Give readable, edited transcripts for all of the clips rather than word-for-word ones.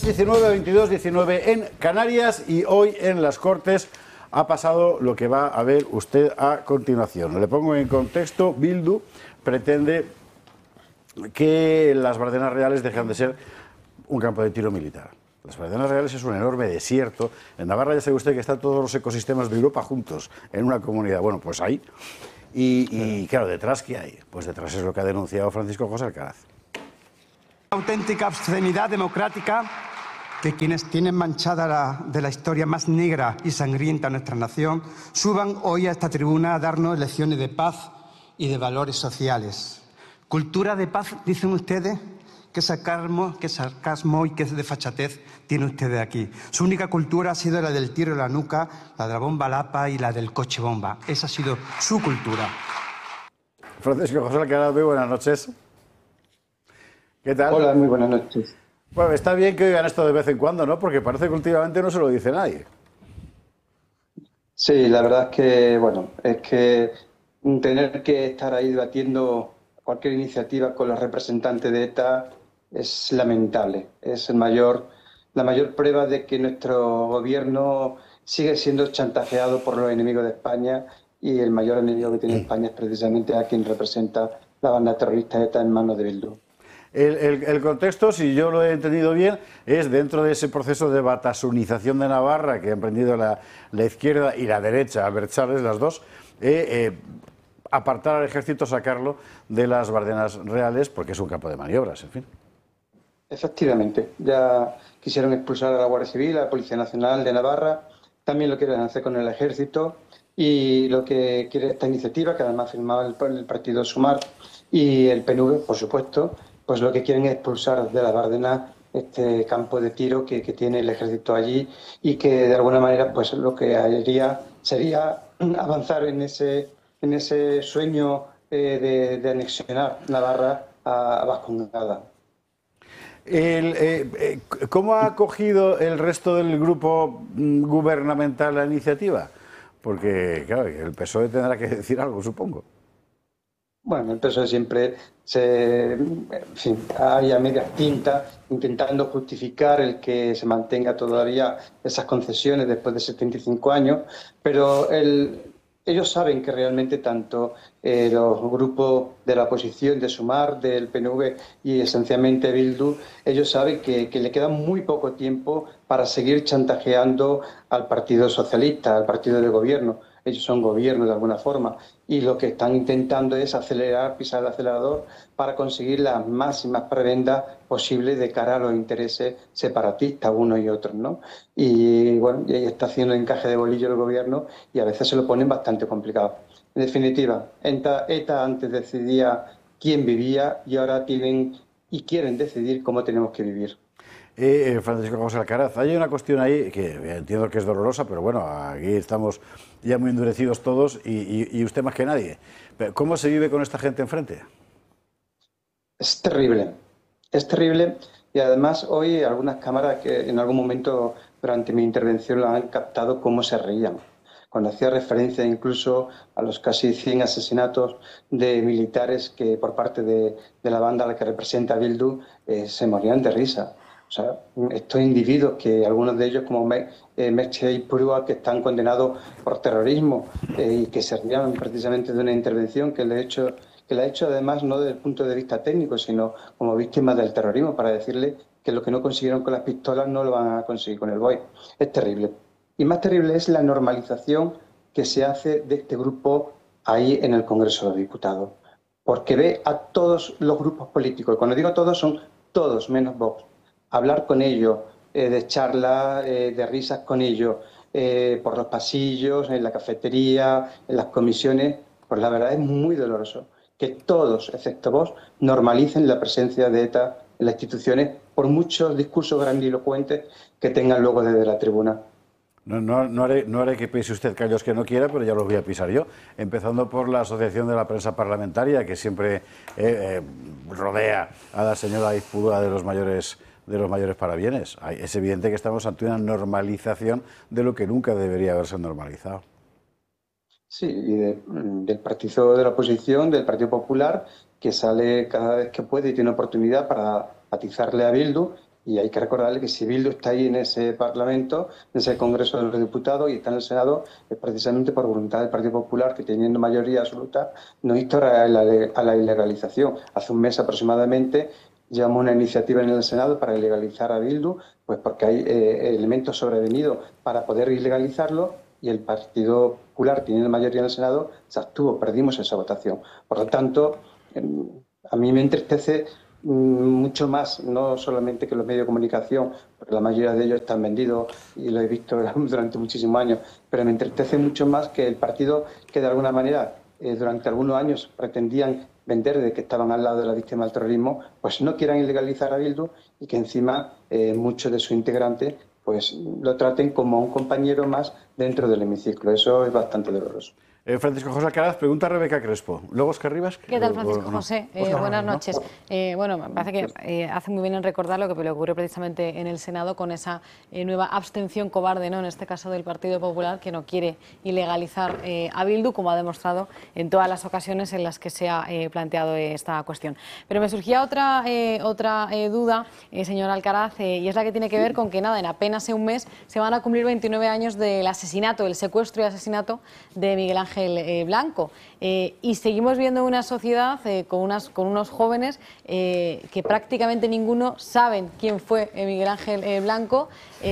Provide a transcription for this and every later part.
19, 22, 19 en Canarias, y hoy en las Cortes ha pasado lo que va a ver usted a continuación. Le pongo en contexto. Bildu pretende que las Bardenas Reales dejan de ser un campo de tiro militar. Las Bardenas Reales es un enorme desierto. En Navarra ya sabe usted que están todos los ecosistemas de Europa juntos en una comunidad. Bueno, pues ahí. Y claro, ¿detrás qué hay? Pues detrás es lo que ha denunciado Francisco José Alcaraz. Auténtica obscenidad democrática que quienes tienen manchada de la historia más negra y sangrienta nuestra nación suban hoy a esta tribuna a darnos lecciones de paz y de valores sociales. Cultura de paz, dicen ustedes. Qué sarcasmo y qué desfachatez tienen ustedes aquí. Su única cultura ha sido la del tiro en la nuca, la de la bomba lapa y la del coche bomba. Esa ha sido su cultura. Francisco José Alcaraz, muy buenas noches. ¿Qué tal? Hola, muy buenas noches. Bueno, está bien que oigan esto de vez en cuando, ¿no? Porque parece que últimamente no se lo dice nadie. Sí, la verdad es que, bueno, es que tener que estar ahí debatiendo cualquier iniciativa con los representantes de ETA es lamentable. Es la mayor prueba de que nuestro gobierno sigue siendo chantajeado por los enemigos de España, y el mayor enemigo que tiene España es precisamente a quien representa la banda terrorista ETA en manos de Bildu. El contexto, si yo lo he entendido bien, es dentro de ese proceso de batasunización de Navarra que ha emprendido la izquierda y la derecha, Abertzales, las dos, apartar al ejército, sacarlo de las Bardenas Reales, porque es un campo de maniobras, en fin. Efectivamente, ya quisieron expulsar a la Guardia Civil, a la Policía Nacional de Navarra, también lo quieren hacer con el ejército, y lo que quiere esta iniciativa, que además firmaba el partido Sumar y el PNV, por supuesto, pues lo que quieren es expulsar de las Bardenas este campo de tiro que tiene el ejército allí, y que de alguna manera pues lo que haría sería avanzar en ese sueño de anexionar Navarra a Vascongada. ¿Cómo ha acogido el resto del grupo gubernamental la iniciativa? Porque, claro, el PSOE tendrá que decir algo, supongo. Bueno, el PSOE siempre hay a medias tintas intentando justificar el que se mantenga todavía esas concesiones después de 75 años, pero ellos saben que realmente tanto los grupos de la oposición, de Sumar, del PNV y esencialmente Bildu, ellos saben que le queda muy poco tiempo para seguir chantajeando al Partido Socialista, al partido de gobierno. Ellos son gobierno de alguna forma, y lo que están intentando es acelerar, pisar el acelerador para conseguir las máximas prebendas posibles de cara a los intereses separatistas unos y otros, ¿no? Y bueno, y ahí está haciendo encaje de bolillo el gobierno, y a veces se lo ponen bastante complicado. En definitiva, ETA antes decidía quién vivía, y ahora tienen y quieren decidir cómo tenemos que vivir. Francisco José Alcaraz, hay una cuestión ahí que entiendo que es dolorosa, pero bueno, aquí estamos ya muy endurecidos todos, y usted más que nadie. ¿Cómo se vive con esta gente enfrente? Es terrible, y además hoy algunas cámaras que en algún momento durante mi intervención lo han captado cómo se reían, cuando hacía referencia incluso a los casi 100 asesinatos de militares que por parte de la banda a la que representa Bildu se morían de risa. O sea, estos individuos, que algunos de ellos, como Merche y Purua, que están condenados por terrorismo y que se rían precisamente de una intervención que la ha hecho además no desde el punto de vista técnico, sino como víctimas del terrorismo, para decirle que lo que no consiguieron con las pistolas no lo van a conseguir con el BOE. Es terrible. Y más terrible es la normalización que se hace de este grupo ahí en el Congreso de los Diputados, porque ve a todos los grupos políticos, y cuando digo todos son todos menos Vox, hablar con ellos, de charlas, de risas con ellos, por los pasillos, en la cafetería, en las comisiones. Pues la verdad es muy doloroso que todos, excepto vos, normalicen la presencia de ETA en las instituciones, por muchos discursos grandilocuentes que tengan luego desde la tribuna. No haré que pise usted callos que no quiera, pero ya los voy a pisar yo, empezando por la Asociación de la Prensa Parlamentaria, que siempre rodea a la señora Izpudua de los mayores parabienes. Es evidente que estamos ante una normalización de lo que nunca debería haberse normalizado. Sí, y del partido de la oposición, del Partido Popular, que sale cada vez que puede y tiene oportunidad para atizarle a Bildu, Y hay que recordarle que si Bildu está ahí en ese Parlamento, en ese Congreso de los Diputados y está en el Senado, es precisamente por voluntad del Partido Popular, que teniendo mayoría absoluta, no insta a la ilegalización. Hace un mes aproximadamente llevamos una iniciativa en el Senado para ilegalizar a Bildu, pues porque hay elementos sobrevenidos para poder ilegalizarlo, y el Partido Popular, teniendo mayoría en el Senado, se abstuvo, perdimos esa votación. Por lo tanto, a mí me entristece mucho más, no solamente que los medios de comunicación, porque la mayoría de ellos están vendidos y lo he visto durante muchísimos años, pero me entristece mucho más que el partido que de alguna manera durante algunos años pretendían vender de que estaban al lado de la víctima del terrorismo, pues no quieran ilegalizar a Bildu y que encima muchos de sus integrantes pues lo traten como un compañero más dentro del hemiciclo. Eso es bastante doloroso. Francisco José Alcaraz, pregunta a Rebeca Crespo. Luego Oscar Rivas. ¿Qué tal, Francisco José? Buenas noches. Bueno, me parece que hace muy bien en recordar lo que le ocurrió precisamente en el Senado con esa nueva abstención cobarde, ¿no? En este caso del Partido Popular, que no quiere ilegalizar a Bildu, como ha demostrado en todas las ocasiones en las que se ha planteado esta cuestión. Pero me surgía otra duda, señor Alcaraz, y es la que tiene que ver con que nada, en apenas un mes se van a cumplir 29 años del asesinato, del secuestro y asesinato de Miguel Ángel Blanco, y seguimos viendo una sociedad con unos jóvenes que prácticamente ninguno saben quién fue Miguel Ángel Blanco,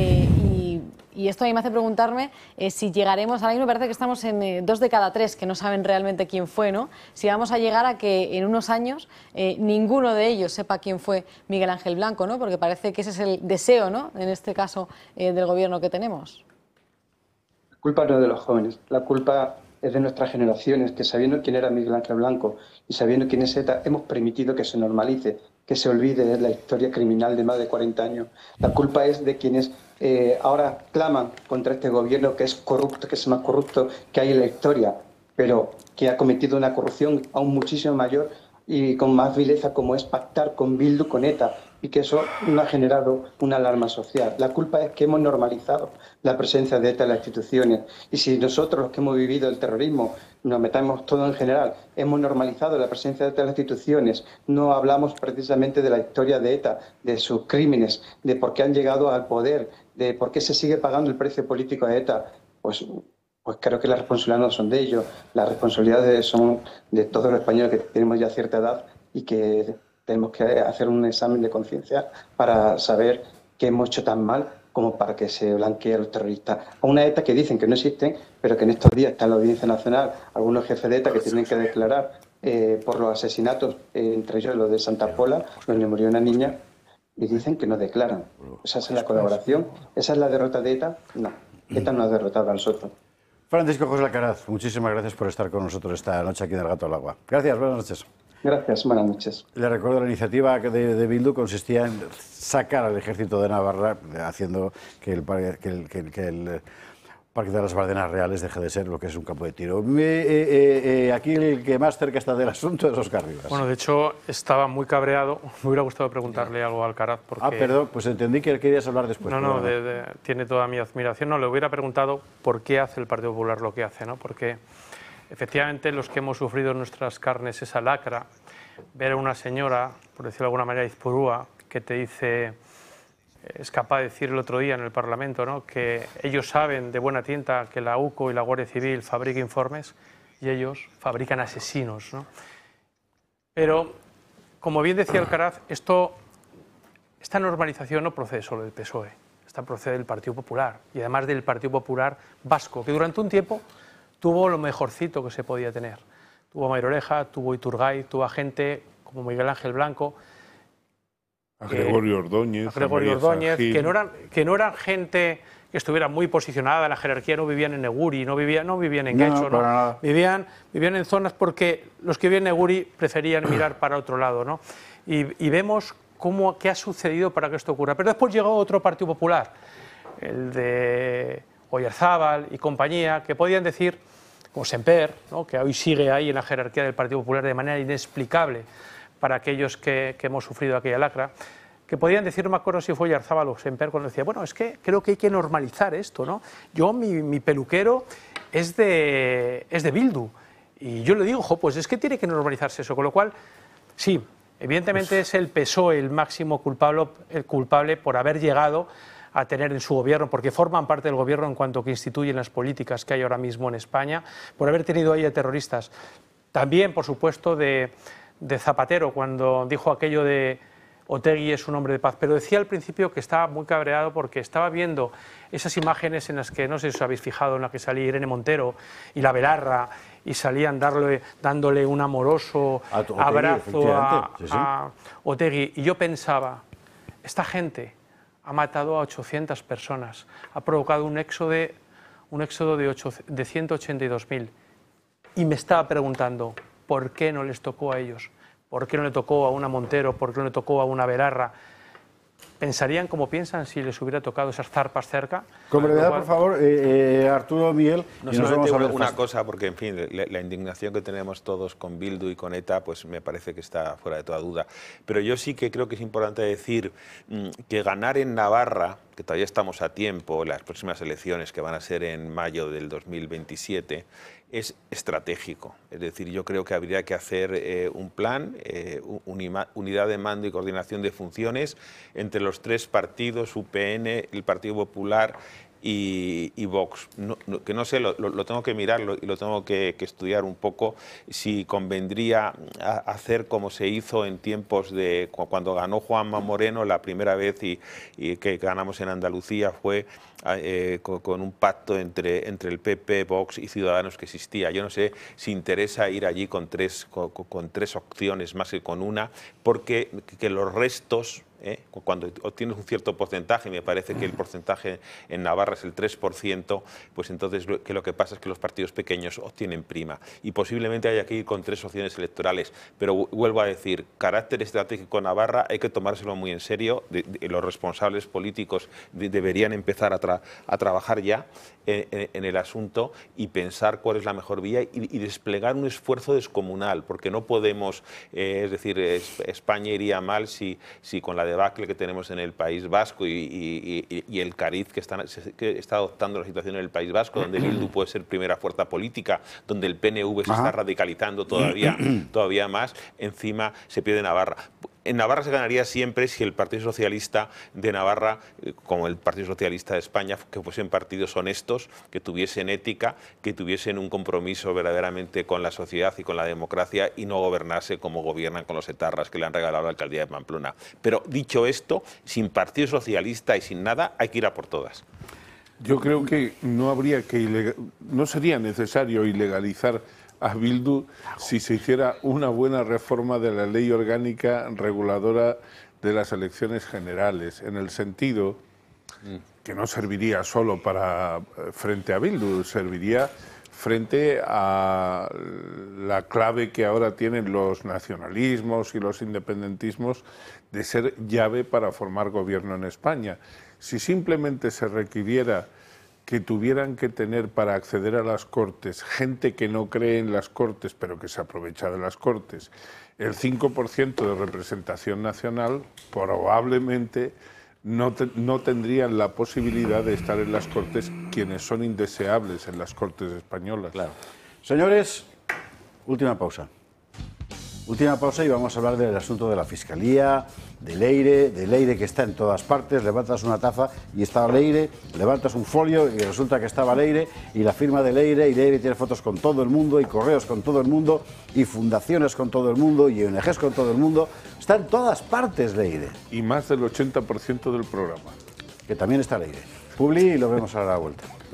y esto a mí me hace preguntarme si llegaremos, ahora mismo me parece que estamos en 2 de cada 3 que no saben realmente quién fue, ¿no? Si vamos a llegar a que en unos años ninguno de ellos sepa quién fue Miguel Ángel Blanco, ¿no? Porque parece que ese es el deseo, ¿no? En este caso del gobierno que tenemos. La culpa no es de los jóvenes, la culpa es de nuestras generaciones, que sabiendo quién era Miguel Ángel Blanco y sabiendo quién es ETA, hemos permitido que se normalice, que se olvide de la historia criminal de más de 40 años. La culpa es de quienes ahora claman contra este gobierno, que es corrupto, que es el más corrupto que hay en la historia, pero que ha cometido una corrupción aún muchísimo mayor y con más vileza, como es pactar con Bildu, con ETA, y que eso no ha generado una alarma social. La culpa es que hemos normalizado la presencia de ETA en las instituciones. Y si nosotros, los que hemos vivido el terrorismo, nos metamos todo en general, hemos normalizado la presencia de ETA en las instituciones, no hablamos precisamente de la historia de ETA, de sus crímenes, de por qué han llegado al poder, de por qué se sigue pagando el precio político de ETA, pues creo que las responsabilidades no son de ellos, las responsabilidades son de todos los españoles que tenemos ya cierta edad y que tenemos que hacer un examen de conciencia para saber qué hemos hecho tan mal como para que se blanquee a los terroristas. A una ETA que dicen que no existen, pero que en estos días está en la Audiencia Nacional algunos jefes de ETA que tienen que declarar por los asesinatos, entre ellos los de Santa Pola, donde murió una niña, y dicen que no declaran. ¿Esa es la colaboración? ¿Esa es la derrota de ETA? No, ETA no ha derrotado a nosotros. Francisco José Alcaraz, muchísimas gracias por estar con nosotros esta noche aquí en El Gato al Agua. Gracias, buenas noches. Gracias, buenas noches. Le recuerdo, la iniciativa de Bildu consistía en sacar al ejército de Navarra, haciendo que el Parque de las Bardenas Reales deje de ser lo que es un campo de tiro. Aquí el que más cerca está del asunto es Oscar Rivas. Bueno, de hecho, estaba muy cabreado. Me hubiera gustado preguntarle algo a Alcaraz. Porque... perdón, pues entendí que querías hablar después. No, tiene toda mi admiración. No, le hubiera preguntado por qué hace el Partido Popular lo que hace, ¿no? Porque efectivamente los que hemos sufrido en nuestras carnes esa lacra, ver a una señora, por decirlo de alguna manera, izpurúa, que te dice, es capaz de decir el otro día en el Parlamento, ¿no?, que ellos saben de buena tinta que la UCO y la Guardia Civil fabrican informes y ellos fabrican asesinos, ¿no? Pero, como bien decía Alcaraz, esta normalización no procede solo del PSOE, esta procede del Partido Popular y además del Partido Popular vasco, que durante un tiempo tuvo lo mejorcito que se podía tener. Tuvo a Maider Oreja, tuvo a Iturgaiz, tuvo a gente como Miguel Ángel Blanco, a Gregorio Ordóñez, que no eran gente que estuviera muy posicionada en la jerarquía, no vivían en Neguri, no vivían en Guecho, ¿no? Vivían en zonas porque los que vivían en Neguri preferían mirar para otro lado, ¿no? Y vemos qué ha sucedido para que esto ocurra. Pero después llegó otro Partido Popular, el de Oyarzábal y compañía, que podían decir, como Semper, ¿no?, que hoy sigue ahí en la jerarquía del Partido Popular de manera inexplicable para aquellos que hemos sufrido aquella lacra, que podían decir, no me acuerdo si fue Oyarzábal o Semper, cuando decía, bueno, es que creo que hay que normalizar esto, ¿no? Yo, mi peluquero es de Bildu, y yo le digo, pues es que tiene que normalizarse eso, con lo cual, sí, Evidentemente es el PSOE el máximo culpable por haber llegado a tener en su gobierno, porque forman parte del gobierno en cuanto que instituyen las políticas que hay ahora mismo en España, por haber tenido ahí a terroristas. También, por supuesto, de Zapatero, cuando dijo aquello de Otegi es un hombre de paz, pero decía al principio que estaba muy cabreado porque estaba viendo esas imágenes en las que, no sé si os habéis fijado, en la que salía Irene Montero y la Belarra, y salían dándole un amoroso abrazo a Otegi. Y yo pensaba, esta gente ha matado a 800 personas, ha provocado un éxodo de 182.000. Y me estaba preguntando, ¿por qué no les tocó a ellos? ¿Por qué no le tocó a una Montero? ¿Por qué no le tocó a una Belarra? ¿Pensarían como piensan si les hubiera tocado esas zarpas cerca? Con brevedad, por favor, Arturo, Miguel. No solamente una cosa, porque en fin, la indignación que tenemos todos con Bildu y con ETA, pues me parece que está fuera de toda duda. Pero yo sí que creo que es importante decir que ganar en Navarra, que todavía estamos a tiempo, las próximas elecciones que van a ser en mayo del 2027, es estratégico. Es decir, yo creo que habría que hacer un plan, unidad de mando y coordinación de funciones entre los tres partidos, UPN, el Partido Popular y Vox. Que no sé, lo tengo que mirar y lo tengo que estudiar un poco, si convendría hacer como se hizo en tiempos de cuando ganó Juanma Moreno la primera vez y que ganamos en Andalucía, fue con un pacto entre el PP, Vox y Ciudadanos que existía. Yo no sé si interesa ir allí con tres opciones más que con una, porque que los restos... cuando obtienes un cierto porcentaje, me parece que el porcentaje en Navarra es el 3%, pues entonces lo que pasa es que los partidos pequeños obtienen prima y posiblemente haya que ir con tres opciones electorales. Pero vuelvo a decir, carácter estratégico Navarra hay que tomárselo muy en serio, los responsables políticos deberían empezar a trabajar ya en el asunto y pensar cuál es la mejor vía y desplegar un esfuerzo descomunal, porque no podemos, es decir, España iría mal si con la debacle que tenemos en el País Vasco y el cariz que está adoptando la situación en el País Vasco, donde Bildu puede ser primera fuerza política, donde el PNV se está radicalizando todavía más, encima se pierde Navarra. En Navarra se ganaría siempre si el Partido Socialista de Navarra, como el Partido Socialista de España, que fuesen partidos honestos, que tuviesen ética, que tuviesen un compromiso verdaderamente con la sociedad y con la democracia y no gobernase como gobiernan con los etarras que le han regalado la alcaldía de Pamplona. Pero dicho esto, sin Partido Socialista y sin nada, hay que ir a por todas. Yo creo que no sería necesario ilegalizar a Bildu si se hiciera una buena reforma de la ley orgánica reguladora de las elecciones generales, en el sentido que no serviría solo frente a Bildu, serviría frente a la clave que ahora tienen los nacionalismos y los independentismos de ser llave para formar gobierno en España. Si simplemente se requiriera que tuvieran que tener para acceder a las Cortes gente que no cree en las Cortes pero que se aprovecha de las Cortes, el 5% de representación nacional, probablemente no tendrían la posibilidad de estar en las Cortes quienes son indeseables en las Cortes españolas. Claro. Señores, última pausa. Última pausa y vamos a hablar del asunto de la Fiscalía, de Leire que está en todas partes. Levantas una taza y está Leire, levantas un folio y resulta que estaba Leire y la firma de Leire, y Leire tiene fotos con todo el mundo y correos con todo el mundo y fundaciones con todo el mundo y ONGs con todo el mundo. Está en todas partes Leire. Y más del 80% del programa. Que también está Leire. Publi y lo vemos a la vuelta.